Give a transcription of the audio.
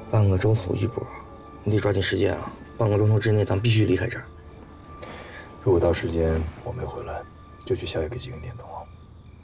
半个钟头一波，你得抓紧时间啊！半个钟头之内，咱必须离开这儿。 如果到时间我没回来，就去下一个集运点等我。